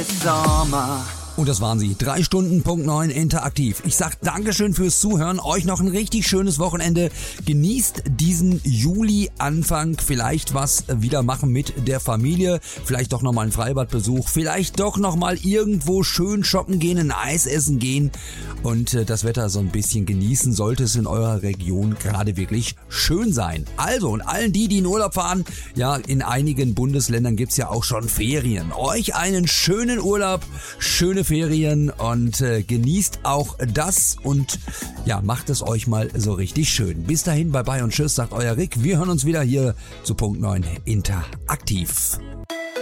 ist Sommer. Und das waren sie. 3 Stunden, Punkt 9, interaktiv. Ich sag Dankeschön fürs Zuhören. Euch noch ein richtig schönes Wochenende. Genießt diesen Juli-Anfang. Vielleicht was wieder machen mit der Familie. Vielleicht doch nochmal einen Freibadbesuch. Vielleicht doch nochmal irgendwo schön shoppen gehen, ein Eis essen gehen. Und das Wetter so ein bisschen genießen. Sollte es in eurer Region gerade wirklich schön sein. Also, und allen die in Urlaub fahren, ja, in einigen Bundesländern gibt's ja auch schon Ferien. Euch einen schönen Urlaub, schöne Ferien und genießt auch das und ja, macht es euch mal so richtig schön. Bis dahin, bye bye und tschüss, sagt euer Rick. Wir hören uns wieder hier zu Punkt 9 interaktiv.